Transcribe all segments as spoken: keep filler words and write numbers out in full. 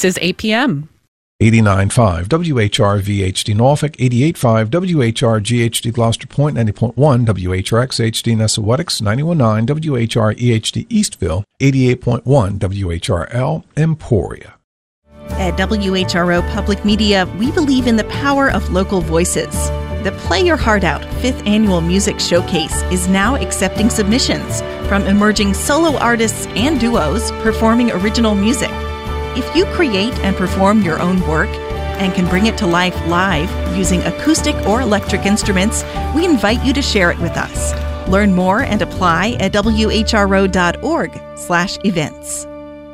This is eight p.m. eighty-nine point five W H R V H D Norfolk, eighty-eight point five W H R G H D Gloucester Point, ninety point one W H R X H D Nessawetics, ninety-one point nine W H R E H D Eastville, eighty-eight point one W H R L Emporia. At W H R O Public Media, we believe in the power of local voices. The Play Your Heart Out fifth Annual Music Showcase is now accepting submissions from emerging solo artists and duos performing original music. If you create and perform your own work and can bring it to life live using acoustic or electric instruments, we invite you to share it with us. Learn more and apply at W H R O dot org slash events.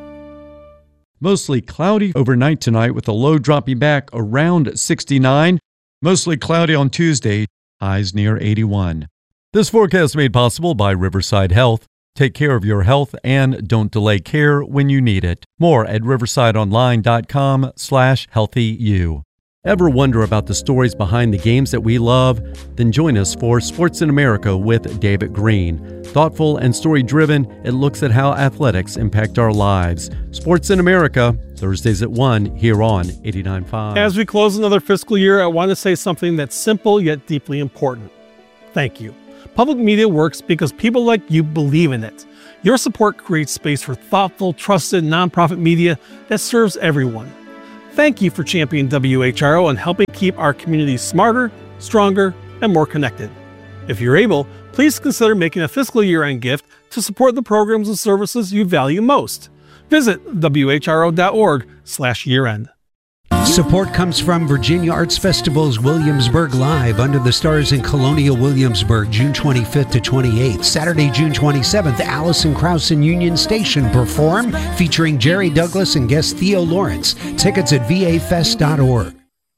Mostly cloudy overnight tonight with a low dropping back around sixty-nine. Mostly cloudy on Tuesday, highs near eighty-one. This forecast made possible by Riverside Health. Take care of your health and don't delay care when you need it. More at riversideonline.com slash healthyu. Ever wonder about the stories behind the games that we love? Then join us for Sports in America with David Green. Thoughtful and story-driven, it looks at how athletics impact our lives. Sports in America, Thursdays at one, here on eighty-nine point five. As we close another fiscal year, I want to say something that's simple yet deeply important. Thank you. Public media works because people like you believe in it. Your support creates space for thoughtful, trusted, nonprofit media that serves everyone. Thank you for championing W H R O and helping keep our communities smarter, stronger, and more connected. If you're able, please consider making a fiscal year-end gift to support the programs and services you value most. Visit W H R O dot org slash year-end. Support comes from Virginia Arts Festival's Williamsburg Live Under the Stars in Colonial Williamsburg, June twenty-fifth to twenty-eighth. Saturday, June twenty-seventh, Allison Krauss and Union Station perform, featuring Jerry Douglas and guest Theo Lawrence. Tickets at V A fest dot org.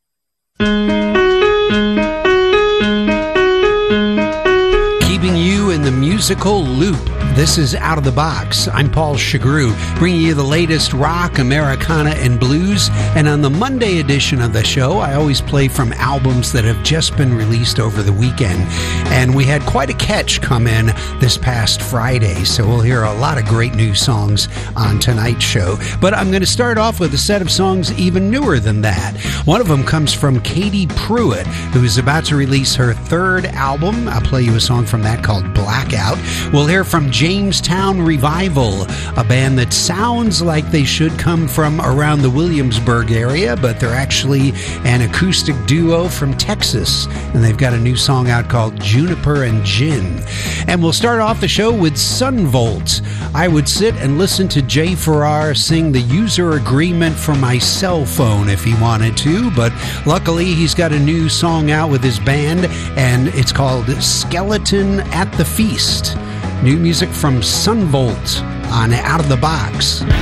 Keeping you in the musical loop. This is Out of the Box. I'm Paul Chagru, bringing you the latest rock, Americana, and blues. And on the Monday edition of the show, I always play from albums that have just been released over the weekend. And we had quite a catch come in this past Friday, so we'll hear a lot of great new songs on tonight's show. But I'm going to start off with a set of songs even newer than that. One of them comes from Katie Pruitt, who is about to release her third album. I'll play you a song from that called Blackout. We'll hear from Jamestown Revival, a band that sounds like they should come from around the Williamsburg area, but they're actually an acoustic duo from Texas, and they've got a new song out called Juniper and Gin. And we'll start off the show with Sunvolt. I would sit and listen to Jay Farrar sing the user agreement for my cell phone if he wanted to, but luckily he's got a new song out with his band, and it's called Skeleton at the Feast. New music from Sunvolt on Out of the Box.